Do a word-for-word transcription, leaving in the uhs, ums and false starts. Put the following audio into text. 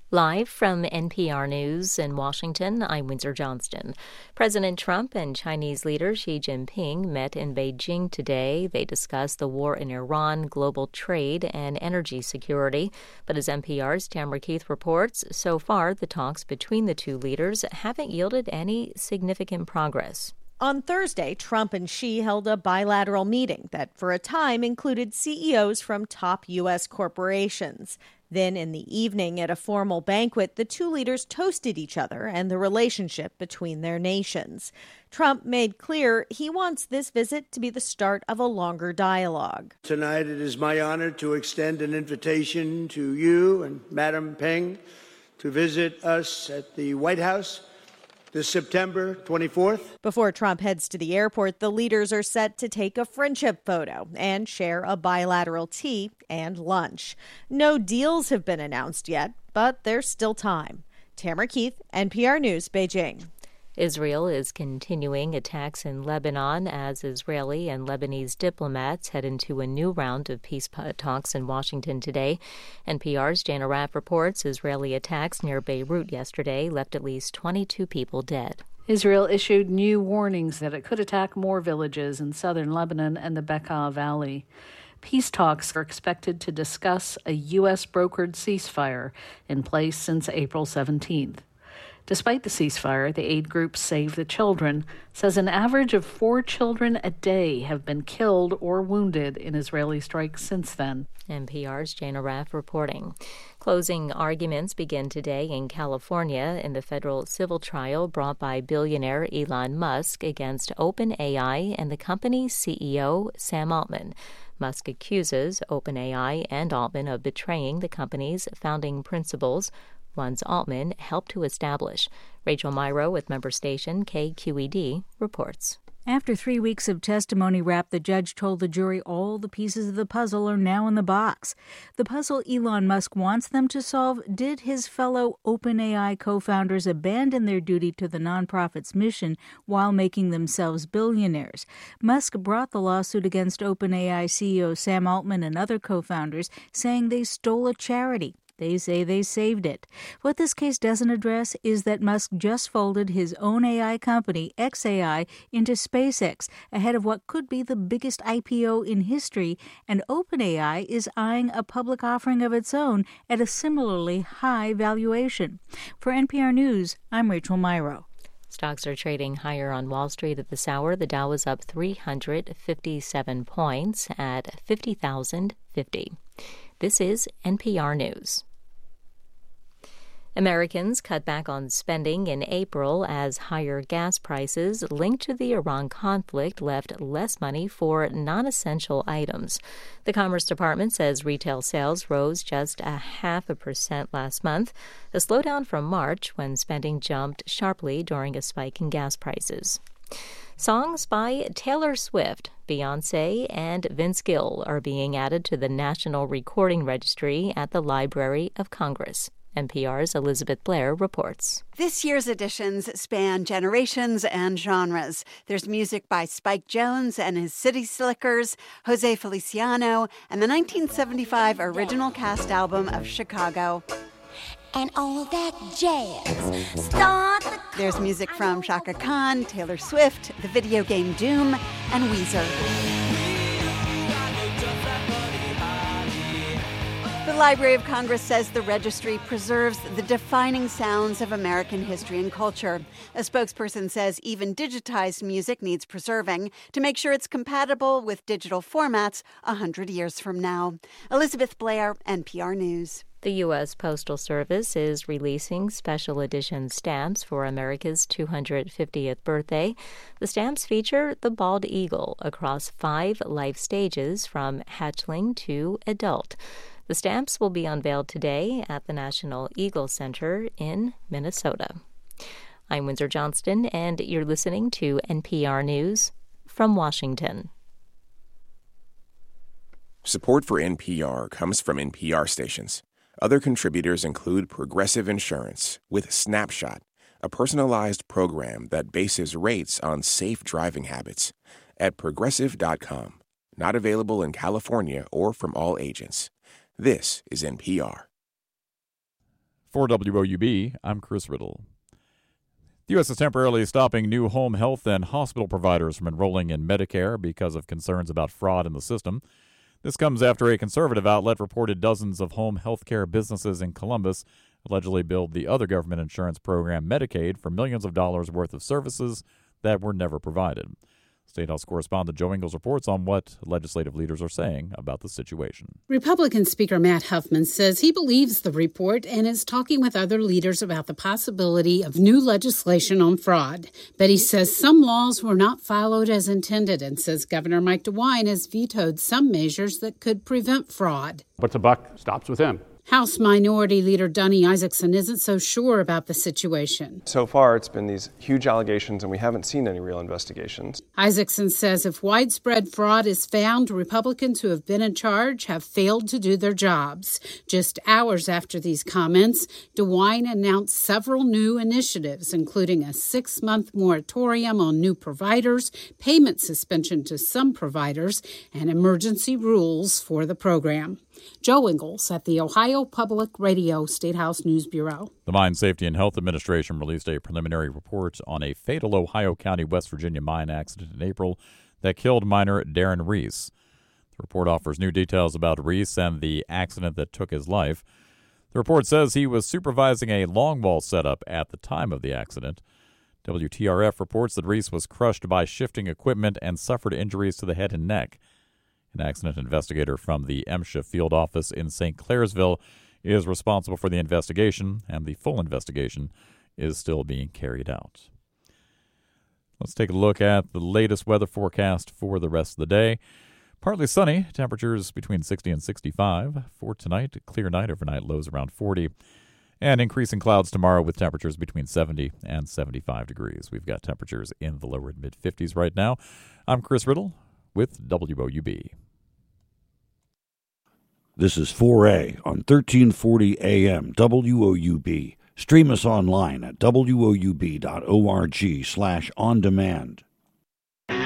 Live from N P R News in Washington, I'm Windsor Johnston. President Trump and Chinese leader Xi Jinping met in Beijing today. They discussed the war in Iran, global trade, and energy security. But as N P R's Tamara Keith reports, so far the talks between the two leaders haven't yielded any significant progress. On Thursday, Trump and Xi held a bilateral meeting that for a time included C E Os from top U S corporations. Then in the evening at a formal banquet, the two leaders toasted each other and the relationship between their nations. Trump made clear he wants this visit to be the start of a longer dialogue. Tonight it is my honor to extend an invitation to you and Madam Peng to visit us at the White House this September twenty-fourth. Before Trump heads to the airport, the leaders are set to take a friendship photo and share a bilateral tea and lunch. No deals have been announced yet, but there's still time. Tamara Keith, N P R News, Beijing. Israel is continuing attacks in Lebanon as Israeli and Lebanese diplomats head into a new round of peace talks in Washington today. N P R's Jana Raff reports Israeli attacks near Beirut yesterday left at least twenty-two people dead. Israel issued new warnings that it could attack more villages in southern Lebanon and the Bekaa Valley. Peace talks are expected to discuss a U S brokered ceasefire in place since April seventeenth. Despite the ceasefire, the aid group Save the Children says an average of four children a day have been killed or wounded in Israeli strikes since then. N P R's Jana Raff reporting. Closing arguments begin today in California in the federal civil trial brought by billionaire Elon Musk against OpenAI and the company's C E O, Sam Altman. Musk accuses OpenAI and Altman of betraying the company's founding principles, ones Altman helped to establish. Rachel Myrow with member station K Q E D reports. After three weeks of testimony wrapped, the judge told the jury all the pieces of the puzzle are now in the box. The puzzle Elon Musk wants them to solve: did his fellow OpenAI co-founders abandon their duty to the nonprofit's mission while making themselves billionaires? Musk brought the lawsuit against OpenAI C E O Sam Altman and other co-founders, saying they stole a charity. They say they saved it. What this case doesn't address is that Musk just folded his own A I company, X A I, into SpaceX ahead of what could be the biggest I P O in history, and OpenAI is eyeing a public offering of its own at a similarly high valuation. For N P R News, I'm Rachel Myrow. Stocks are trading higher on Wall Street at this hour. The Dow is up three hundred fifty-seven points at fifty thousand fifty. This is N P R News. Americans cut back on spending in April as higher gas prices linked to the Iran conflict left less money for non-essential items. The Commerce Department says retail sales rose just a half a percent last month, a slowdown from March when spending jumped sharply during a spike in gas prices. Songs by Taylor Swift, Beyoncé, and Vince Gill are being added to the National Recording Registry at the Library of Congress. N P R's Elizabeth Blair reports. This year's editions span generations and genres. There's music by Spike Jones and his City Slickers, Jose Feliciano, and the nineteen seventy-five original cast album of Chicago. And all that jazz. Start the There's music from Chaka Khan, Taylor Swift, the video game Doom, and Weezer. The Library of Congress says the registry preserves the defining sounds of American history and culture. A spokesperson says even digitized music needs preserving to make sure it's compatible with digital formats a hundred years from now. Elizabeth Blair, N P R News. The U S. Postal Service is releasing special edition stamps for America's two hundred fiftieth birthday. The stamps feature the bald eagle across five life stages from hatchling to adult. The stamps will be unveiled today at the National Eagle Center in Minnesota. I'm Windsor Johnston, and you're listening to N P R News from Washington. Support for N P R comes from N P R stations. Other contributors include Progressive Insurance with Snapshot, a personalized program that bases rates on safe driving habits, at progressive dot com. Not available in California or from all agents. This is N P R. For W O U B, I'm Chris Riddle. The U S is temporarily stopping new home health and hospital providers from enrolling in Medicare because of concerns about fraud in the system. This comes after a conservative outlet reported dozens of home health care businesses in Columbus allegedly billed the other government insurance program, Medicaid, for millions of dollars worth of services that were never provided. State House correspondent Joe Ingles reports on what legislative leaders are saying about the situation. Republican Speaker Matt Huffman says he believes the report and is talking with other leaders about the possibility of new legislation on fraud. But he says some laws were not followed as intended and says Governor Mike DeWine has vetoed some measures that could prevent fraud. But the buck stops with him. House Minority Leader Donnie Isaacson isn't so sure about the situation. So far, it's been these huge allegations, and we haven't seen any real investigations. Isaacson says if widespread fraud is found, Republicans who have been in charge have failed to do their jobs. Just hours after these comments, DeWine announced several new initiatives, including a six-month moratorium on new providers, payment suspension to some providers, and emergency rules for the program. Joe Ingles at the Ohio Public Radio State House News Bureau. The Mine Safety and Health Administration released a preliminary report on a fatal Ohio County, West Virginia mine accident in April that killed miner Darren Reese. The report offers new details about Reese and the accident that took his life. The report says he was supervising a longwall setup at the time of the accident. W T R F reports that Reese was crushed by shifting equipment and suffered injuries to the head and neck. An accident investigator from the MSHA field office in Saint Clairsville is responsible for the investigation, and the full investigation is still being carried out. Let's take a look at the latest weather forecast for the rest of the day. Partly sunny, temperatures between sixty and sixty-five. For tonight, clear night, overnight lows around forty. And increasing clouds tomorrow with temperatures between seventy and seventy-five degrees. We've got temperatures in the lower and mid-fifties right now. I'm Chris Riddle with W O U B. This is four A on thirteen forty A M W O U B. Stream us online at W O U B dot org slash on demand.